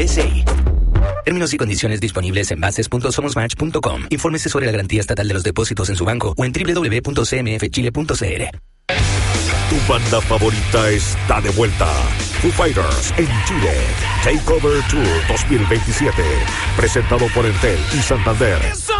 SI. Términos y condiciones disponibles en bases.somosmatch.com. Infórmese sobre la garantía estatal de los depósitos en su banco o en www.cmfchile.cl. Tu banda favorita está de vuelta. Foo Fighters en Chile. Takeover Tour 2027. Presentado por Entel y Santander.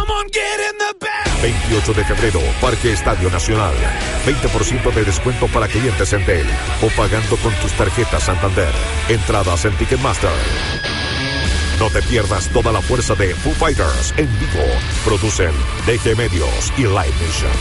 28 de febrero, Parque Estadio Nacional. 20% de descuento para clientes Entel o pagando con tus tarjetas Santander. Entradas en Ticketmaster. No te pierdas toda la fuerza de Foo Fighters en vivo. Producen DG Medios y Live Nation.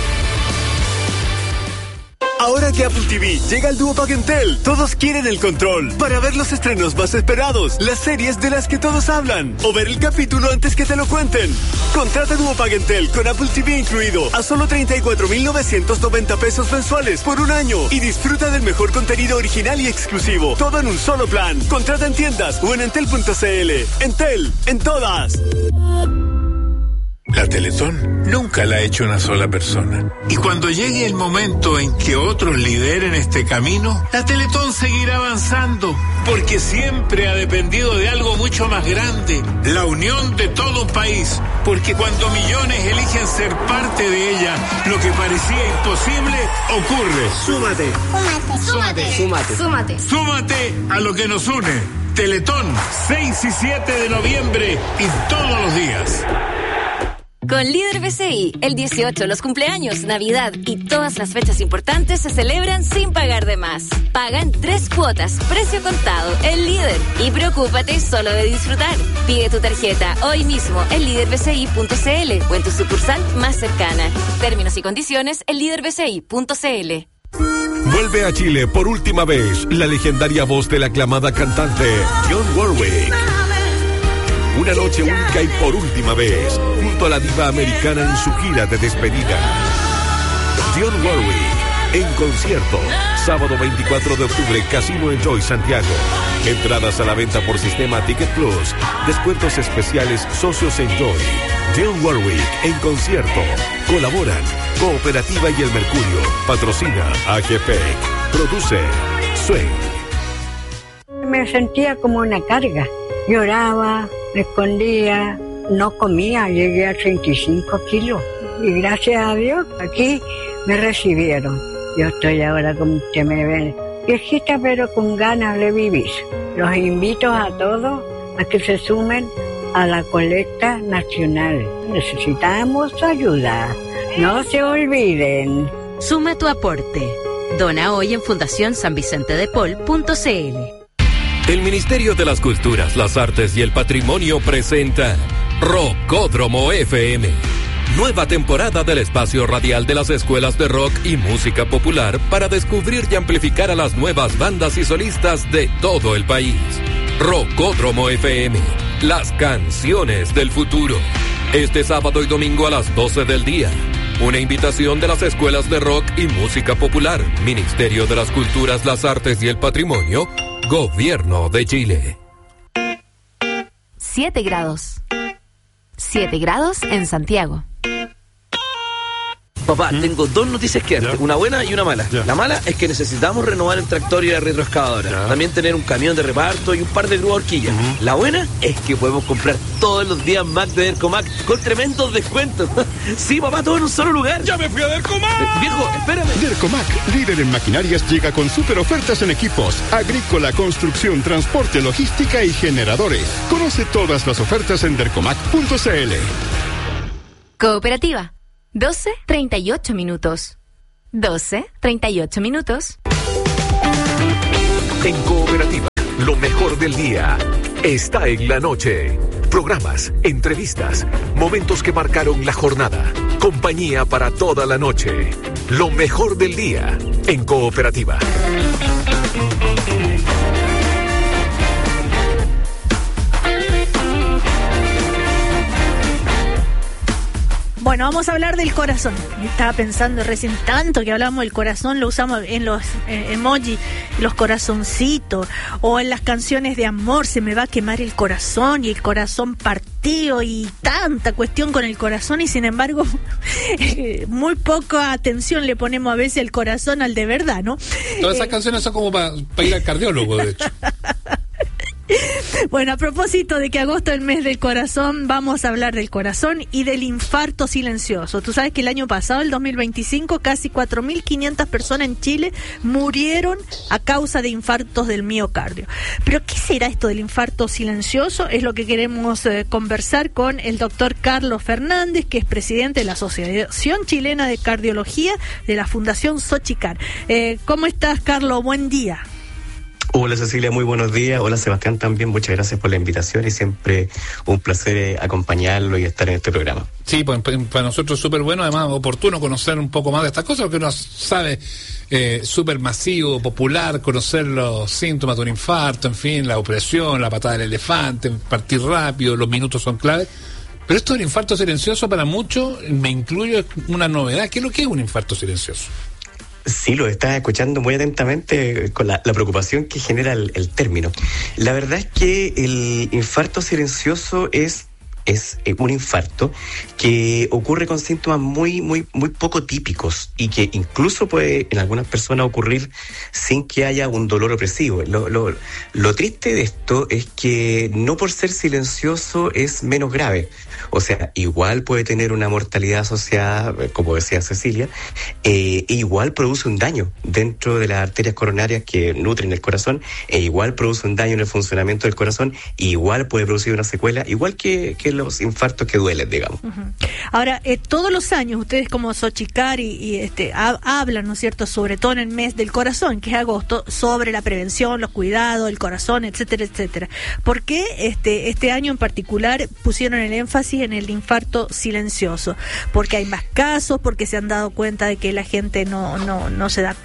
Ahora que Apple TV llega al dúo Entel, todos quieren el control para ver los estrenos más esperados, las series de las que todos hablan o ver el capítulo antes que te lo cuenten. Contrata dúo Entel con Apple TV incluido a solo 34,990 pesos mensuales por un año y disfruta del mejor contenido original y exclusivo, todo en un solo plan. Contrata en tiendas o en entel.cl. Entel, en todas. La Teletón nunca la ha hecho una sola persona. Y cuando llegue el momento en que otros lideren este camino, la Teletón seguirá avanzando, porque siempre ha dependido de algo mucho más grande, la unión de todo un país. Porque cuando millones eligen ser parte de ella, lo que parecía imposible ocurre. Súmate. Súmate a lo que nos une. Teletón, 6 y 7 de noviembre y todos los días. Con Líder BCI, el 18, los cumpleaños, Navidad y todas las fechas importantes se celebran sin pagar de más. Paga en 3 cuotas, precio contado, el Líder. Y preocúpate solo de disfrutar. Pide tu tarjeta hoy mismo en liderbci.cl o en tu sucursal más cercana. Términos y condiciones en liderbci.cl. Vuelve a Chile por última vez la legendaria voz de la aclamada cantante Dionne Warwick. Una noche única y por última vez, junto a la diva americana en su gira de despedida. Dionne Warwick, en concierto, sábado 24 de octubre, Casino Enjoy Santiago. Entradas a la venta por sistema Ticket Plus. Descuentos especiales socios Enjoy. Dionne Warwick, en concierto. Colaboran Cooperativa y El Mercurio. Patrocina AGP. Produce Swing. Me sentía como una carga. Lloraba, me escondía, no comía, llegué a 35 kilos. Y gracias a Dios, aquí me recibieron. Yo estoy ahora, como usted me ve, viejita pero con ganas de vivir. Los invito a todos a que se sumen a la colecta nacional. Necesitamos ayuda. No se olviden. Suma tu aporte. Dona hoy en fundacionsanvicentedepol.cl. El Ministerio de las Culturas, las Artes y el Patrimonio presenta Rockódromo FM. Nueva temporada del espacio radial de las escuelas de rock y música popular para descubrir y amplificar a las nuevas bandas y solistas de todo el país. Rockódromo FM, las canciones del futuro. Este sábado y domingo a las 12 del día. Una invitación de las escuelas de rock y música popular, Ministerio de las Culturas, las Artes y el Patrimonio, Gobierno de Chile. 7 grados. 7 grados en Santiago. Papá, tengo 2 noticias que darte, una buena y una mala. La mala es que necesitamos renovar el tractor y la retroexcavadora. También tener un camión de reparto y un par de grúas horquillas. La buena es que podemos comprar todos los días Mac de Dercomac con tremendos descuentos. Sí, papá, todo en un solo lugar. ¡Ya me fui a Dercomac! Viejo, espérame. Dercomac, líder en maquinarias, llega con super ofertas en equipos, agrícola, construcción, transporte, logística y generadores. Conoce todas las ofertas en dercomac.cl. Cooperativa. 12:38 minutos. 12:38 minutos. En Cooperativa, lo mejor del día está en la noche. Programas, entrevistas, momentos que marcaron la jornada. Compañía para toda la noche. Lo mejor del día en Cooperativa. Bueno, vamos a hablar del corazón. Estaba pensando recién, tanto que hablamos del corazón, lo usamos en los emojis, los corazoncitos, o en las canciones de amor, se me va a quemar el corazón, y el corazón partido, y tanta cuestión con el corazón, y sin embargo, muy poca atención le ponemos a veces al corazón al de verdad, ¿no? Todas esas canciones son como para ir al cardiólogo, de hecho. Bueno, a propósito de que agosto es el mes del corazón, vamos a hablar del corazón y del infarto silencioso. Tú sabes que el año pasado, el 2025, casi 4.500 personas en Chile murieron a causa de infartos del miocardio. Pero, ¿qué será esto del infarto silencioso? Es lo que queremos conversar con el doctor Carlos Fernández, que es presidente de la Asociación Chilena de Cardiología de la Fundación Xochicar. ¿Cómo estás, Carlos? Buen día. Hola Cecilia, muy buenos días. Hola Sebastián también, muchas gracias por la invitación y siempre un placer acompañarlo y estar en este programa. Sí, pues para nosotros es súper bueno, además oportuno conocer un poco más de estas cosas, porque uno sabe, súper masivo, popular, conocer los síntomas de un infarto, en fin, la opresión, la patada del elefante, partir rápido, los minutos son claves. Pero esto del infarto silencioso para muchos, me incluyo, es una novedad. ¿Qué es lo que es un infarto silencioso? Sí, lo estás escuchando muy atentamente con la preocupación que genera el término. La verdad es que el infarto silencioso es un infarto que ocurre con síntomas muy poco típicos y que incluso puede en algunas personas ocurrir sin que haya un dolor opresivo. Lo triste de esto es que no por ser silencioso es menos grave. O sea, igual puede tener una mortalidad asociada, como decía Cecilia, e igual produce un daño dentro de las arterias coronarias que nutren el corazón, e igual produce un daño en el funcionamiento del corazón, e igual puede producir una secuela, igual que los infartos que duelen, digamos. Uh-huh. Ahora, todos los años ustedes como Xochicar hablan, ¿no es cierto?, sobre todo en el mes del corazón, que es agosto, sobre la prevención, los cuidados, el corazón, etcétera, etcétera. ¿Por qué este año en particular pusieron el énfasis en el infarto silencioso? Porque hay más casos, porque se han dado cuenta de que la gente no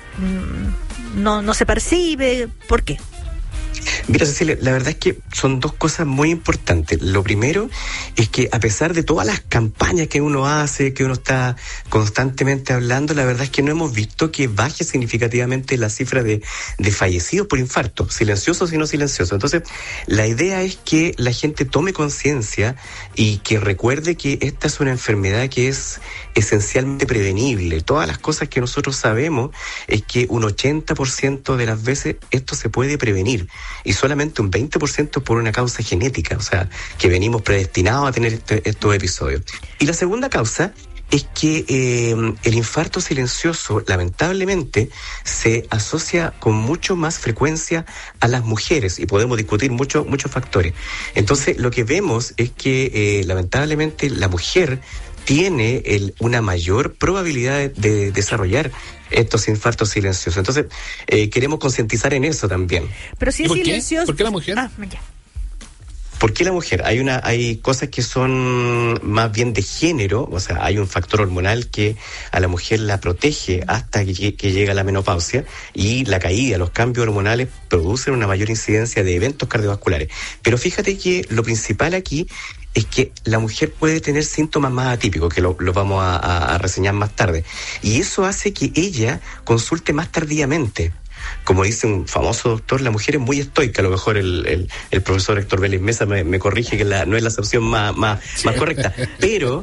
se percibe. ¿Por qué? Mira, Cecilia, la verdad es que son dos cosas muy importantes. Lo primero es que a pesar de todas las campañas que uno hace, que uno está constantemente hablando, la verdad es que no hemos visto que baje significativamente la cifra de fallecidos por infarto, silenciosos y no silenciosos. Entonces, la idea es que la gente tome conciencia y que recuerde que esta es una enfermedad que es esencialmente prevenible. Todas las cosas que nosotros sabemos es que un 80% de las veces esto se puede prevenir y solamente un 20% por una causa genética, o sea, que venimos predestinados a tener estos episodios. Y la segunda causa es que el infarto silencioso, lamentablemente, se asocia con mucho más frecuencia a las mujeres y podemos discutir muchos factores. Entonces, lo que vemos es que lamentablemente la mujer tiene una mayor probabilidad de desarrollar estos infartos silenciosos. Entonces, queremos concientizar en eso también. Pero si es silencioso... ¿Por qué la mujer? Ya. ¿Por qué la mujer? Hay cosas que son más bien de género, o sea, hay un factor hormonal que a la mujer la protege hasta que llega la menopausia, y la caída, los cambios hormonales producen una mayor incidencia de eventos cardiovasculares. Pero fíjate que lo principal aquí es que la mujer puede tener síntomas más atípicos, que lo vamos a reseñar más tarde. Y eso hace que ella consulte más tardíamente. Como dice un famoso doctor, la mujer es muy estoica. A lo mejor el profesor Héctor Vélez Mesa me corrige que no es la acepción más correcta. Pero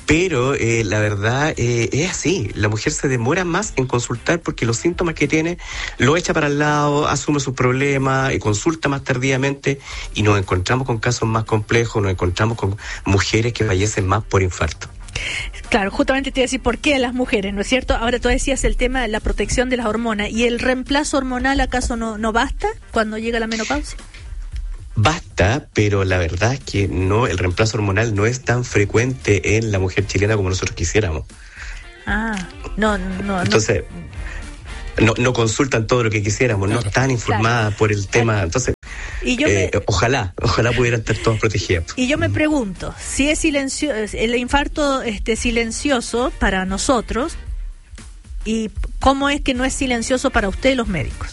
la verdad es así. La mujer se demora más en consultar porque los síntomas que tiene lo echa para el lado, asume sus problemas y consulta más tardíamente, y nos encontramos con casos más complejos, nos encontramos con mujeres que fallecen más por infarto. Claro, justamente te iba a decir por qué a las mujeres, ¿no es cierto? Ahora tú decías el tema de la protección de las hormonas. ¿Y el reemplazo hormonal acaso no basta cuando llega la menopausia? Basta, pero la verdad es que no, el reemplazo hormonal no es tan frecuente en la mujer chilena como nosotros quisiéramos. No. Entonces, no consultan todo lo que quisiéramos, no están informadas por el tema. Entonces, ojalá pudieran estar todas protegidas. Y yo me pregunto, si es el infarto silencioso para nosotros, ¿y cómo es que no es silencioso para ustedes los médicos?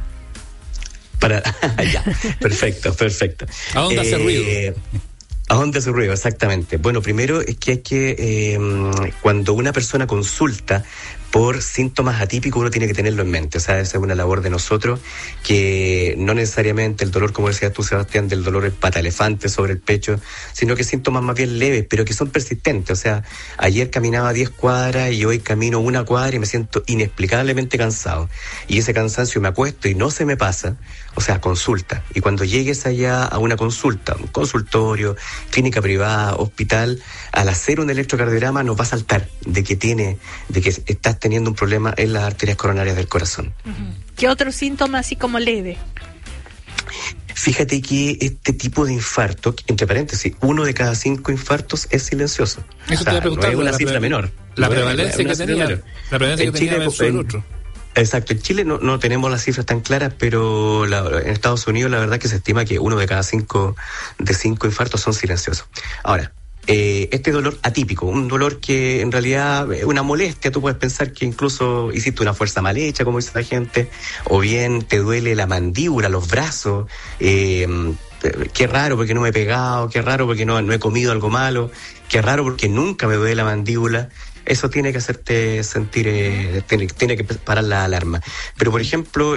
Ya, perfecto. ¿A dónde hace ruido? ¿A dónde hace ruido? Exactamente. Bueno, primero es que hay que, cuando una persona consulta por síntomas atípicos uno tiene que tenerlo en mente. O sea, esa es una labor de nosotros, que no necesariamente el dolor, como decías tú, Sebastián, del dolor es pata elefante sobre el pecho, sino que síntomas más bien leves, pero que son persistentes. O sea, ayer caminaba 10 cuadras y hoy camino 1 cuadra y me siento inexplicablemente cansado. Y ese cansancio me acuesto y no se me pasa. O sea, consulta. Y cuando llegues allá a una consulta, un consultorio, clínica privada, hospital, al hacer un electrocardiograma nos va a saltar de que estás teniendo un problema en las arterias coronarias del corazón. ¿Qué otro síntoma así como leve? Fíjate que este tipo de infarto, entre paréntesis, 1 de cada 5 infartos es silencioso. Eso te iba a preguntar, no es una cifra menor. La prevalencia que tenía versus el otro. Exacto, en Chile no tenemos las cifras tan claras, pero en Estados Unidos la verdad que se estima que 1 de cada 5 infartos son silenciosos. Ahora, este dolor atípico, un dolor que en realidad es una molestia, tú puedes pensar que incluso hiciste una fuerza mal hecha, como dice la gente, o bien te duele la mandíbula, los brazos, qué raro porque no me he pegado, qué raro porque no he comido algo malo, qué raro porque nunca me duele la mandíbula. Eso tiene que hacerte sentir, tiene que parar la alarma. Pero, por ejemplo,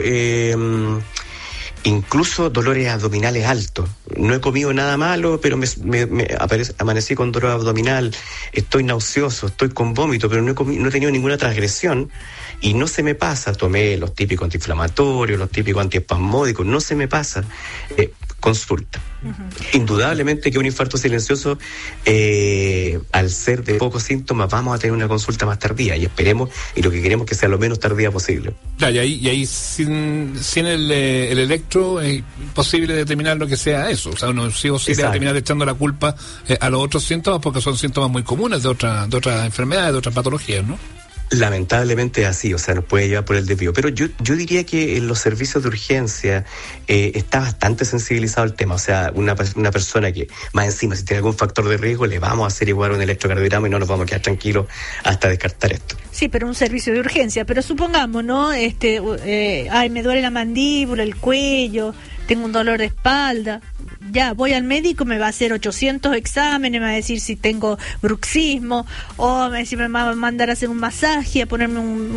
incluso dolores abdominales altos. No he comido nada malo, pero amanecí con dolor abdominal, estoy nauseoso, estoy con vómito, pero no he tenido ninguna transgresión y no se me pasa. Tomé los típicos antiinflamatorios, los típicos antiespasmódicos, no se me pasa. Consulta. Indudablemente que un infarto silencioso, al ser de pocos síntomas, vamos a tener una consulta más tardía y esperemos, y lo que queremos que sea lo menos tardía posible. Claro, y ahí sin el electro es imposible determinar lo que sea eso. O sea, uno sí o sí debe terminar echando la culpa a los otros síntomas, porque son síntomas muy comunes de otras enfermedades, de otras patologías, ¿no? Lamentablemente así, o sea, nos puede llevar por el desvío. Pero yo diría que en los servicios de urgencia está bastante sensibilizado el tema. O sea, una persona que, más encima, si tiene algún factor de riesgo, le vamos a hacer igual un electrocardiograma y no nos vamos a quedar tranquilos hasta descartar esto. Sí, pero un servicio de urgencia. Pero supongamos, ¿no? Me duele la mandíbula, el cuello, tengo un dolor de espalda. Ya, voy al médico, me va a hacer 800 exámenes, me va a decir si tengo bruxismo, o me va a mandar a hacer un masaje, a ponerme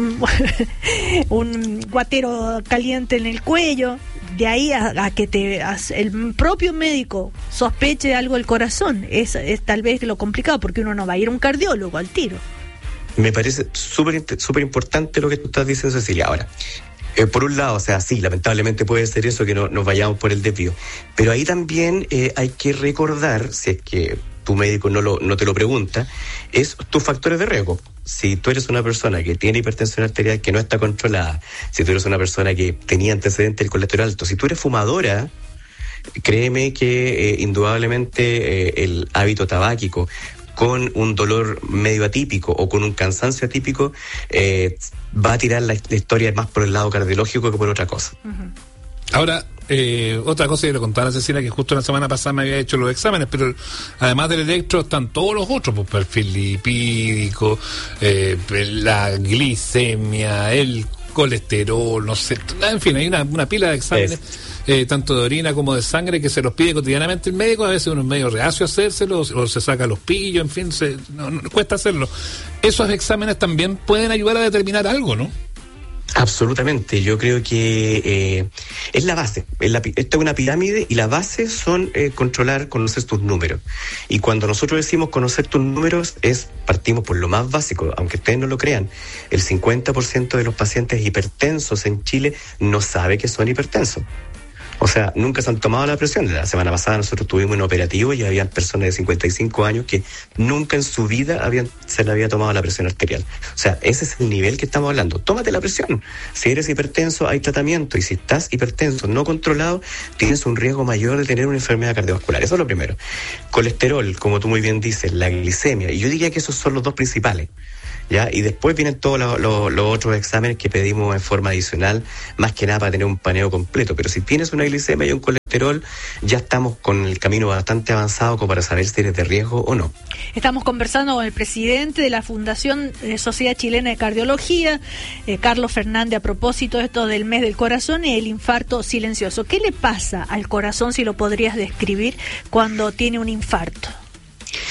un guatero caliente en el cuello. De ahí a que el propio médico sospeche algo del corazón, es tal vez lo complicado, porque uno no va a ir a un cardiólogo al tiro. Me parece súper importante lo que tú estás diciendo, Cecilia. Ahora, por un lado, o sea, sí, lamentablemente puede ser eso, que nos vayamos por el desvío. Pero ahí también hay que recordar, si es que tu médico no te lo pregunta, es tus factores de riesgo. Si tú eres una persona que tiene hipertensión arterial que no está controlada, si tú eres una persona que tenía antecedentes del colesterol alto, si tú eres fumadora, créeme que indudablemente el hábito tabáquico con un dolor medio atípico o con un cansancio atípico va a tirar la historia más por el lado cardiológico que por otra cosa. Ahora, otra cosa que le contaba a Cecilia, que justo la semana pasada me había hecho los exámenes, pero además del electro están todos los otros, pues perfil lipídico, la glicemia, el colesterol, no sé, en fin, hay una pila de exámenes, tanto de orina como de sangre, que se los pide cotidianamente el médico. A veces uno es medio reacio a hacérselos, o se saca los pillos, en fin, no cuesta hacerlo. Esos exámenes también pueden ayudar a determinar algo, ¿no? Absolutamente, yo creo que es la base. Esta es una pirámide y la base son conocer tus números. Y cuando nosotros decimos conocer tus números, partimos por lo más básico, aunque ustedes no lo crean. El 50% de los pacientes hipertensos en Chile no sabe que son hipertensos. O sea, nunca se han tomado la presión. La semana pasada nosotros tuvimos un operativo y había personas de 55 años que nunca en su vida se le había tomado la presión arterial. O sea, ese es el nivel que estamos hablando. Tómate la presión. Si eres hipertenso, hay tratamiento. Y si estás hipertenso no controlado, tienes un riesgo mayor de tener una enfermedad cardiovascular. Eso es lo primero. Colesterol, como tú muy bien dices, la glicemia. Y yo diría que esos son los dos principales. ¿Ya? Y después vienen todos los otros exámenes que pedimos en forma adicional, más que nada para tener un paneo completo. Pero si tienes una glicemia y un colesterol, ya estamos con el camino bastante avanzado como para saber si eres de riesgo o no. Estamos conversando con el presidente de la Fundación Sociedad Chilena de Cardiología, Carlos Fernández, a propósito de esto del mes del corazón y el infarto silencioso. ¿Qué le pasa al corazón, si lo podrías describir, cuando tiene un infarto?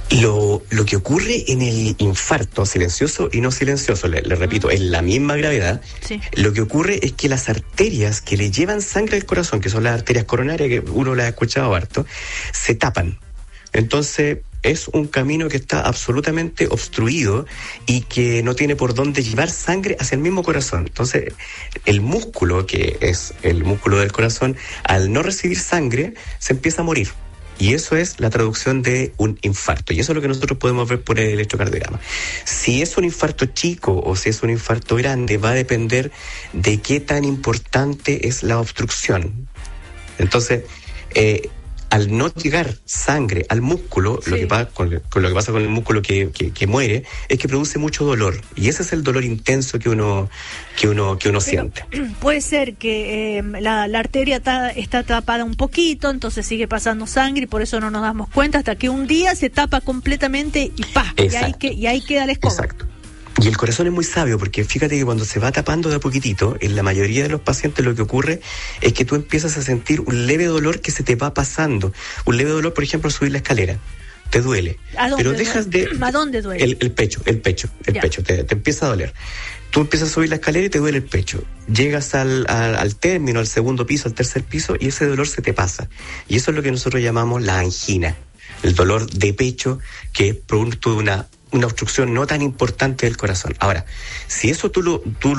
Lo que ocurre en el infarto silencioso y no silencioso, le repito, es la misma gravedad. Sí. Lo que ocurre es que las arterias que le llevan sangre al corazón, que son las arterias coronarias, que uno las ha escuchado harto, se tapan. Entonces es un camino que está absolutamente obstruido y que no tiene por dónde llevar sangre hacia el mismo corazón. Entonces el músculo, que es el músculo del corazón, al no recibir sangre, se empieza a morir. Y eso es la traducción de un infarto. Y eso es lo que nosotros podemos ver por el electrocardiograma. Si es un infarto chico o si es un infarto grande, va a depender de qué tan importante es la obstrucción. Entonces, al no llegar sangre al músculo, sí, lo que pasa con el músculo que muere es que produce mucho dolor, y ese es el dolor intenso que uno siente. Puede ser que la arteria está tapada un poquito, entonces sigue pasando sangre y por eso no nos damos cuenta hasta que un día se tapa completamente y ¡pah! Y ahí queda la escoba. Exacto. Y el corazón es muy sabio, porque fíjate que cuando se va tapando de a poquitito, en la mayoría de los pacientes lo que ocurre es que tú empiezas a sentir un leve dolor que se te va pasando. Un leve dolor, por ejemplo, al subir la escalera. Te duele. ¿A dónde pero dejas duele? ¿A dónde duele? El pecho, te empieza a doler. Tú empiezas a subir la escalera y te duele el pecho. Llegas al término, al segundo piso, al tercer piso, y ese dolor se te pasa. Y eso es lo que nosotros llamamos la angina. El dolor de pecho, que es producto de una obstrucción no tan importante del corazón. Ahora, si eso tú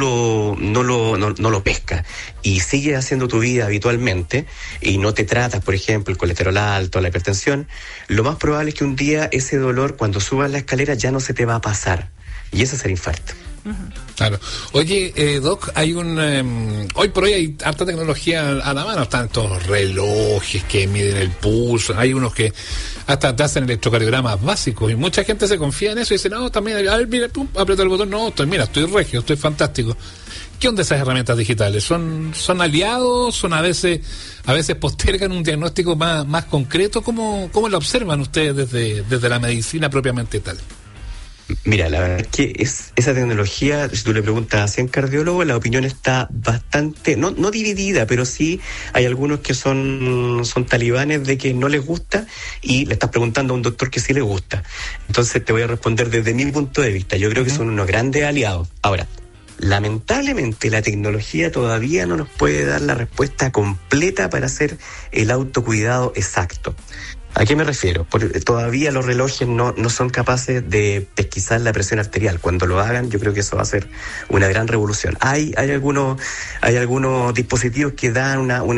no lo pescas y sigues haciendo tu vida habitualmente y no te tratas, por ejemplo, el colesterol alto, la hipertensión, lo más probable es que un día ese dolor, cuando subas la escalera, ya no se te va a pasar. Y ese es el infarto. Claro. Oye, Doc, hay hoy por hoy hay harta tecnología a la mano. Están estos relojes que miden el pulso. Hay unos que hasta te hacen electrocardiogramas básicos y mucha gente se confía en eso y dice, no, también, a ver, mira, pum, aprieta el botón, no, estoy regio, estoy fantástico. ¿Qué onda esas herramientas digitales? ¿Son aliados? ¿Son a veces postergan un diagnóstico más concreto? ¿Cómo lo observan ustedes desde la medicina propiamente tal? Mira, la verdad es que esa tecnología, si tú le preguntas a 100 cardiólogos, la opinión está bastante, no dividida, pero sí hay algunos que son talibanes de que no les gusta, y le estás preguntando a un doctor que sí le gusta. Entonces te voy a responder desde mi punto de vista. Yo creo que son unos grandes aliados. Ahora, lamentablemente la tecnología todavía no nos puede dar la respuesta completa para hacer el autocuidado exacto. ¿A qué me refiero? Porque todavía los relojes no son capaces de pesquisar la presión arterial. Cuando lo hagan, yo creo que eso va a ser una gran revolución. Hay algunos dispositivos que dan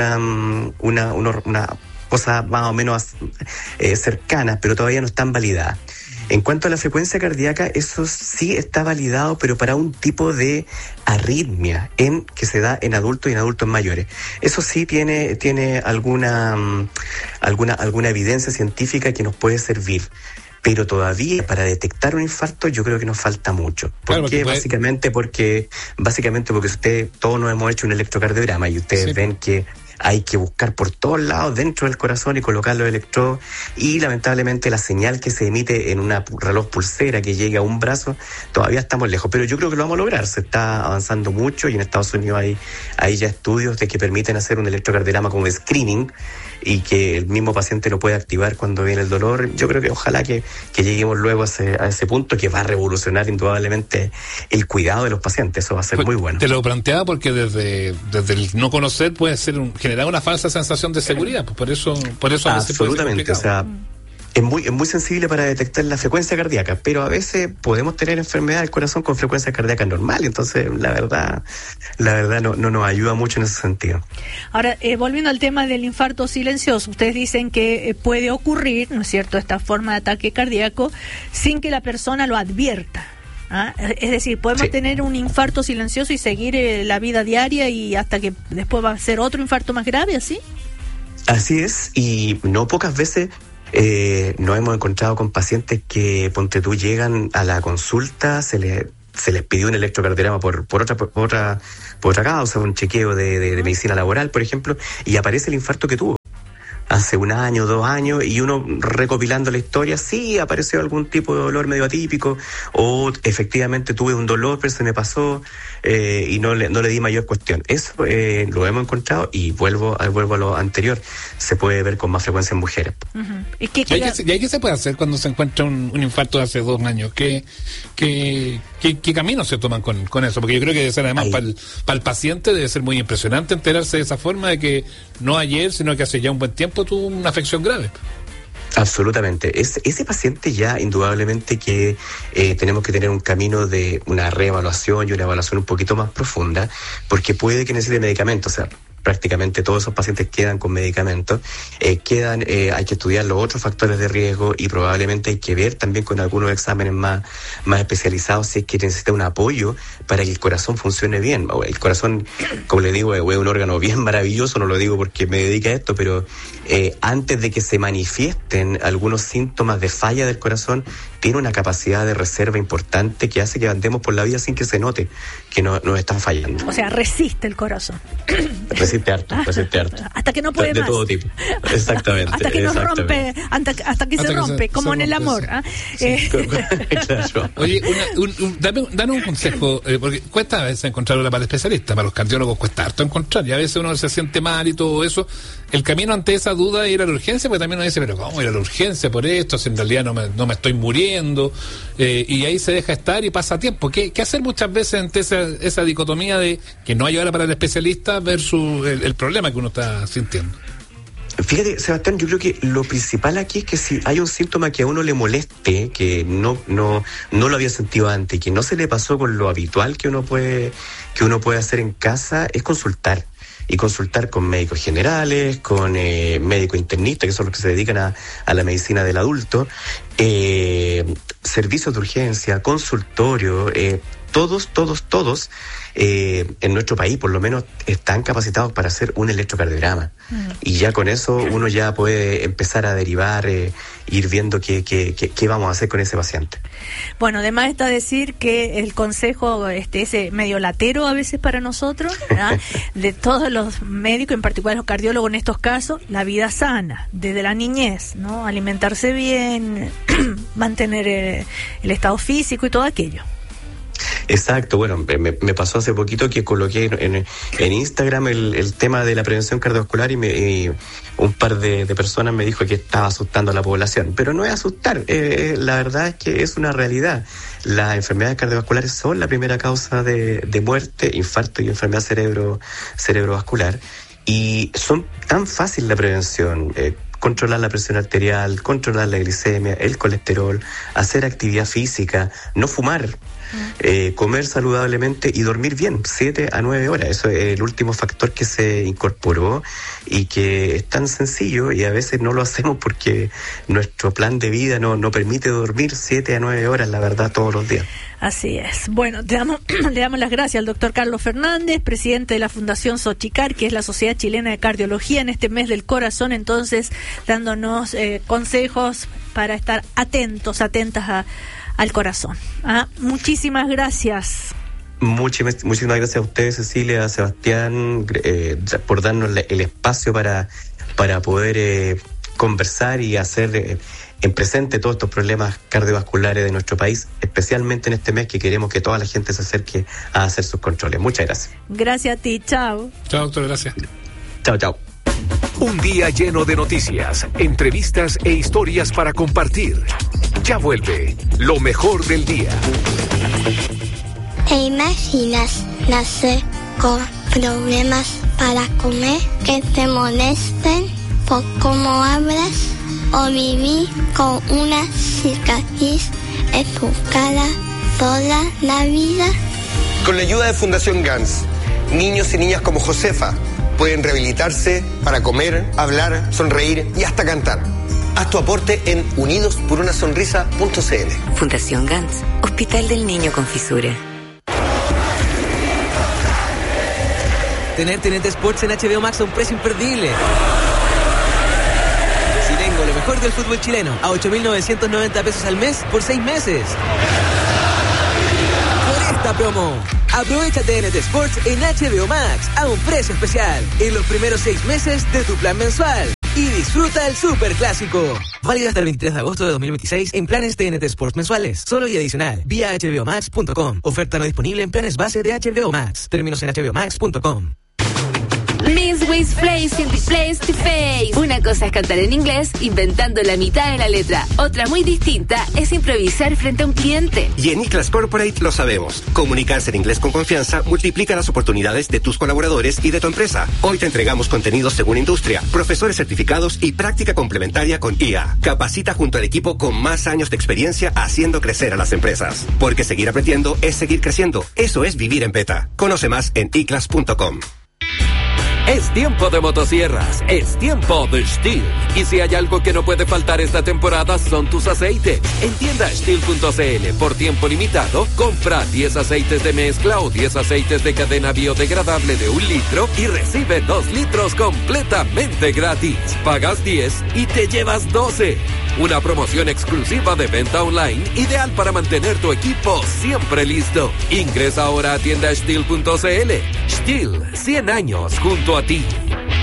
una cosa más o menos cercana, pero todavía no están validadas. En cuanto a la frecuencia cardíaca, eso sí está validado, pero para un tipo de arritmia que se da en adultos y en adultos mayores. Eso sí tiene alguna evidencia científica que nos puede servir. Pero todavía para detectar un infarto yo creo que nos falta mucho. ¿Por qué? Básicamente porque todos nos hemos hecho un electrocardiograma y ustedes ven que hay que buscar por todos lados dentro del corazón y colocar los electrodos, y lamentablemente la señal que se emite en una reloj pulsera que llega a un brazo, todavía estamos lejos, pero yo creo que lo vamos a lograr. Se está avanzando mucho y en Estados Unidos hay ya estudios de que permiten hacer un electrocardiograma como screening y que el mismo paciente lo puede activar cuando viene el dolor. Yo creo que ojalá que lleguemos luego a ese punto que va a revolucionar indudablemente el cuidado de los pacientes. Eso va a ser muy bueno. Te lo planteaba porque desde el no conocer puede ser generar una falsa sensación de seguridad, pues por eso absolutamente, o sea, es muy sensible para detectar la frecuencia cardíaca, pero a veces podemos tener enfermedad del corazón con frecuencia cardíaca normal, entonces la verdad no nos ayuda mucho en ese sentido. Ahora, volviendo al tema del infarto silencioso, ustedes dicen que puede ocurrir, ¿no es cierto?, esta forma de ataque cardíaco sin que la persona lo advierta. Es decir, podemos tener un infarto silencioso y seguir la vida diaria y hasta que después va a ser otro infarto más grave, ¿así? Así es, y no pocas veces nos hemos encontrado con pacientes que, ponte tú, llegan a la consulta, se les pidió un electrocardiograma por otra causa, un chequeo de medicina laboral, por ejemplo, y aparece el infarto que tuvo. hace 1 año, 2 años, y uno recopilando la historia, sí, apareció algún tipo de dolor medio atípico, o efectivamente tuve un dolor, pero se me pasó, y no le di mayor cuestión. Eso lo hemos encontrado, y vuelvo a lo anterior, se puede ver con más frecuencia en mujeres. Uh-huh. ¿Y qué se puede hacer cuando se encuentra un infarto de hace 2 años? ¿Qué caminos se toman con eso? Porque yo creo que debe ser, además, para el paciente debe ser muy impresionante enterarse de esa forma, de que no ayer, sino que hace ya un buen tiempo tuvo una afección grave. Absolutamente. Ese paciente ya indudablemente que tenemos que tener un camino de una reevaluación y una evaluación un poquito más profunda, porque puede que necesite medicamentos. O sea, prácticamente todos esos pacientes quedan con medicamentos, hay que estudiar los otros factores de riesgo, y probablemente hay que ver también con algunos exámenes más especializados si es que necesita un apoyo para que el corazón funcione bien. El corazón, como le digo, es un órgano bien maravilloso, no lo digo porque me dedico a esto, pero antes de que se manifiesten algunos síntomas de falla del corazón, tiene una capacidad de reserva importante que hace que andemos por la vida sin que se note que nos están fallando. O sea, resiste el corazón. Resiste harto. Hasta que no puede de más. De todo tipo. Exactamente. Hasta que nos rompe, hasta que se rompe, como en el amor. Sí. Claro. Oye, danos un consejo, porque cuesta a veces encontrar hora para el especialista, para los cardiólogos cuesta harto encontrar, y a veces uno se siente mal y todo eso. El camino ante esa duda es ir a la urgencia, porque también uno dice, pero ¿cómo ir a la urgencia por esto? Si en realidad no me estoy muriendo, y ahí se deja estar y pasa tiempo. ¿Qué hacer muchas veces ante esa dicotomía de que no hay hora para el especialista versus el problema que uno está sintiendo? Fíjate, Sebastián, yo creo que lo principal aquí es que si hay un síntoma que a uno le moleste, que no lo había sentido antes, que no se le pasó con lo habitual que uno puede hacer en casa, es consultar. Y consultar con médicos generales, con médicos internistas, que son los que se dedican a la medicina del adulto, servicios de urgencia, consultorio, todos en nuestro país por lo menos están capacitados para hacer un electrocardiograma. Y ya con eso uno ya puede empezar a derivar, ir viendo qué vamos a hacer con ese paciente. Bueno, además está decir que el consejo ese medio latero a veces para nosotros, ¿verdad? De todos los médicos, en particular los cardiólogos en estos casos, la vida sana, desde la niñez, ¿no? Alimentarse bien, mantener el estado físico y todo aquello. Exacto, bueno, me pasó hace poquito que coloqué en Instagram el tema de la prevención cardiovascular, y un par de personas me dijo que estaba asustando a la población, pero no es asustar, la verdad es que es una realidad. Las enfermedades cardiovasculares son la primera causa de muerte, infarto y enfermedad cerebrovascular, y son tan fácil la prevención. Controlar la presión arterial, controlar la glicemia, el colesterol, hacer actividad física, no fumar, comer saludablemente y dormir bien, 7 a 9 horas. Eso es el último factor que se incorporó y que es tan sencillo, y a veces no lo hacemos porque nuestro plan de vida no permite dormir 7 a 9 horas, la verdad, todos los días. Así es. Bueno, le damos las gracias al doctor Carlos Fernández, presidente de la Fundación Sochicar, que es la Sociedad Chilena de Cardiología, en este mes del corazón, entonces dándonos consejos para estar atentas al corazón. Muchísimas gracias. Muchísimas gracias a ustedes, Cecilia, a Sebastián, por darnos el espacio para poder conversar y hacer en presente todos estos problemas cardiovasculares de nuestro país, especialmente en este mes que queremos que toda la gente se acerque a hacer sus controles. Muchas gracias. Gracias a ti, chao. Chao, doctor, gracias. Chao. Un día lleno de noticias, entrevistas e historias para compartir. Ya vuelve lo mejor del día. ¿Te imaginas nacer con problemas para comer, que te molesten por cómo hablas, o vivir con una cicatriz en tu cara toda la vida? Con la ayuda de Fundación GANS, niños y niñas como Josefa pueden rehabilitarse para comer, hablar, sonreír y hasta cantar. Haz tu aporte en unidosporunasonrisa.cl. Fundación GANS, Hospital del Niño con Fisura. Tener TNT Sports en HBO Max a un precio imperdible. Si tengo lo mejor del fútbol chileno a 8.990 pesos al mes por 6 meses. Por esta promo, aprovecha TNT Sports en HBO Max a un precio especial en los primeros 6 meses de tu plan mensual. y disfruta el superclásico. Válido hasta el 23 de agosto de 2026 en planes TNT Sports mensuales. Solo y adicional. Vía hbomax.com. Oferta no disponible en planes base de HBO Max. Términos en hbomax.com. Miss Wiz Place to Face. Una cosa es cantar en inglés, inventando la mitad de la letra. Otra muy distinta es improvisar frente a un cliente. Y en iClass Corporate lo sabemos. Comunicarse en inglés con confianza multiplica las oportunidades de tus colaboradores y de tu empresa. Hoy te entregamos contenidos según industria, profesores certificados y práctica complementaria con IA. Capacita junto al equipo con más años de experiencia haciendo crecer a las empresas. Porque seguir aprendiendo es seguir creciendo. Eso es vivir en beta. Conoce más en iclass.com. Es tiempo de motosierras, es tiempo de Stihl. Y si hay algo que no puede faltar esta temporada son tus aceites. En tienda Stihl.cl, por tiempo limitado, compra 10 aceites de mezcla o 10 aceites de cadena biodegradable de 1 litro y recibe 2 litros completamente gratis. Pagas 10 y te llevas 12. Una promoción exclusiva de venta online, ideal para mantener tu equipo siempre listo. Ingresa ahora a tienda Stihl.cl. Stihl, 100 años junto a ti.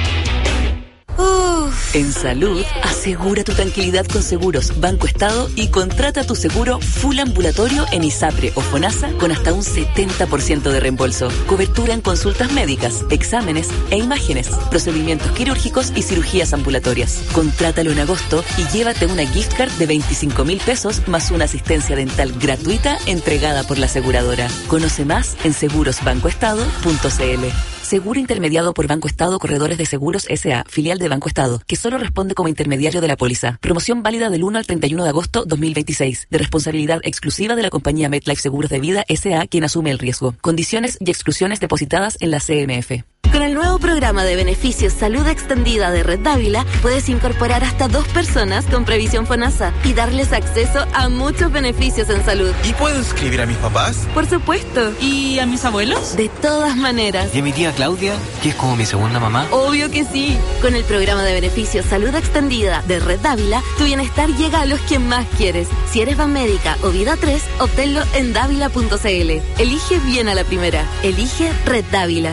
En salud, asegura tu tranquilidad con Seguros Banco Estado y contrata tu seguro full ambulatorio en ISAPRE o FONASA con hasta un 70% de reembolso. Cobertura en consultas médicas, exámenes e imágenes, procedimientos quirúrgicos y cirugías ambulatorias. Contrátalo en agosto y llévate una gift card de 25.000 pesos más una asistencia dental gratuita entregada por la aseguradora. Conoce más en segurosbancoestado.cl. Seguro intermediado por Banco Estado Corredores de Seguros S.A., filial de Banco Estado, que solo responde como intermediario de la póliza. Promoción válida del 1 al 31 de agosto 2026, de responsabilidad exclusiva de la compañía MetLife Seguros de Vida S.A., quien asume el riesgo. Condiciones y exclusiones depositadas en la CMF. Con el nuevo programa de beneficios Salud Extendida de Red Dávila, puedes incorporar hasta 2 personas con previsión FONASA y darles acceso a muchos beneficios en salud. ¿Y puedo inscribir a mis papás? Por supuesto. ¿Y a mis abuelos? De todas maneras. ¿Y a mi tía Claudia, que es como mi segunda mamá? Obvio que sí. Con el programa de beneficios Salud Extendida de Red Dávila, tu bienestar llega a los que más quieres. Si eres Banmédica o Vida 3, obténlo en dávila.cl. Elige bien a la primera. Elige Red Dávila.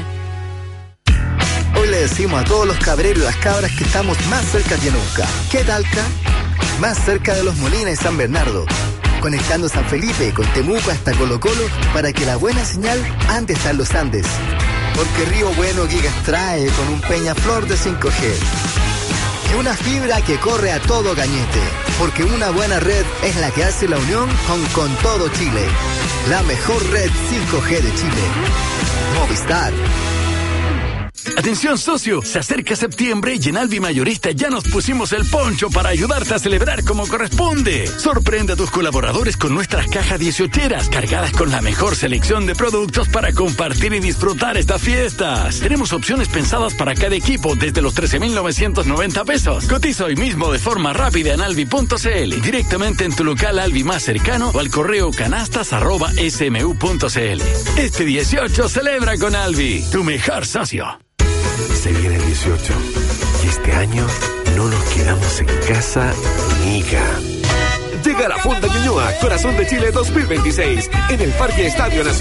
Hoy le decimos a todos los cabreros y las cabras que estamos más cerca que nunca. ¿Qué Talca? Más cerca de Los Molinas y San Bernardo. Conectando San Felipe con Temuco hasta Colo Colo para que la buena señal ande hasta los Andes. Porque Río Bueno Gigas trae con un Peñaflor de 5G. Y una fibra que corre a todo Cañete. Porque una buena red es la que hace la unión con todo Chile. La mejor red 5G de Chile. Movistar. Atención socio, se acerca septiembre y en Alvi Mayorista ya nos pusimos el poncho para ayudarte a celebrar como corresponde. Sorprende a tus colaboradores con nuestras cajas 18eras cargadas con la mejor selección de productos para compartir y disfrutar estas fiestas. Tenemos opciones pensadas para cada equipo desde los 13.990 pesos. Cotiza hoy mismo de forma rápida en alvi.cl, directamente en tu local Alvi más cercano o al correo canastas@smu.cl. Este 18 celebra con Alvi, tu mejor socio. Se viene el 18 y este año no nos quedamos en casa nica. Llega la Fonda Ñuñoa, Corazón de Chile 2026, en el Parque Estadio Nacional.